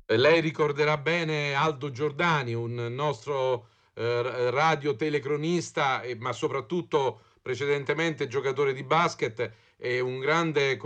Lei ricorderà bene Aldo Giordani, un nostro radiotelecronista, ma soprattutto precedentemente giocatore di basket e un grande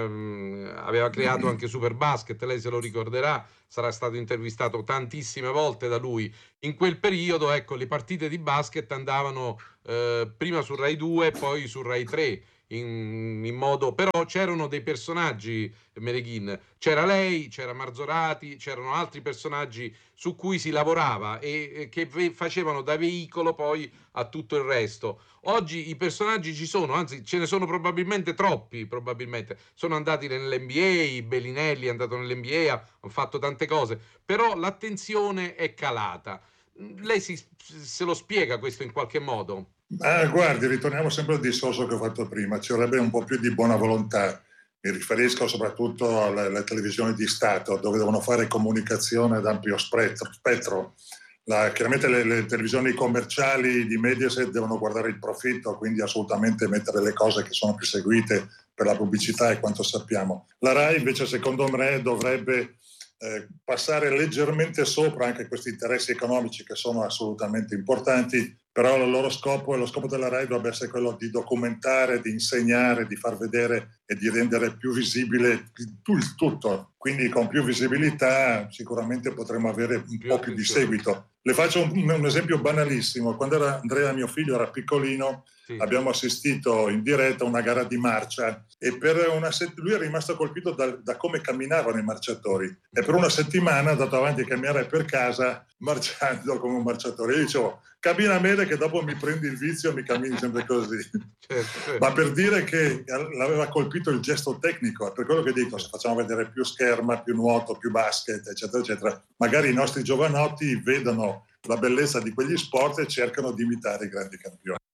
aveva creato anche Superbasket, lei se lo ricorderà, sarà stato intervistato tantissime volte da lui. In quel periodo, ecco, le partite di basket andavano prima su Rai 2 e poi su Rai 3. In modo però c'erano dei personaggi, Mereghin, c'era lei, c'era Marzorati, c'erano altri personaggi su cui si lavorava e che facevano da veicolo poi a tutto il resto. Oggi i personaggi ci sono, anzi ce ne sono probabilmente troppi, probabilmente. Sono andati nell'NBA, Bellinelli è andato nell'NBA, hanno fatto tante cose, però l'attenzione è calata. Lei se lo spiega questo in qualche modo? Guardi, ritorniamo sempre al discorso che ho fatto prima, ci vorrebbe un po' più di buona volontà. Mi riferisco soprattutto alle televisioni di Stato, dove devono fare comunicazione ad ampio spettro. Chiaramente le televisioni commerciali di Mediaset devono guardare il profitto, quindi assolutamente mettere le cose che sono più seguite per la pubblicità e quanto sappiamo. La RAI invece secondo me dovrebbe passare leggermente sopra anche questi interessi economici che sono assolutamente importanti, però il loro scopo e lo scopo della RAI dovrebbe essere quello di documentare, di insegnare, di far vedere e di rendere più visibile il tutto. Quindi con più visibilità sicuramente potremo avere un Più po' più di attenzione. seguito. Le faccio un esempio banalissimo. Quando Andrea, mio figlio, era piccolino, Sì. abbiamo assistito in diretta a una gara di marcia e lui è rimasto colpito da come camminavano i marciatori e per una settimana è andato avanti a camminare per casa marciando come un marciatore. Io dicevo, cammina bene che dopo mi prendi il vizio e mi cammini sempre così. Certo, Ma certo, per dire che l'aveva colpito il gesto tecnico, è per quello che dico, se certo. facciamo vedere più scherma, più nuoto, più basket, eccetera, eccetera, magari i nostri giovanotti vedono la bellezza di quegli sport e cercano di imitare i grandi campioni.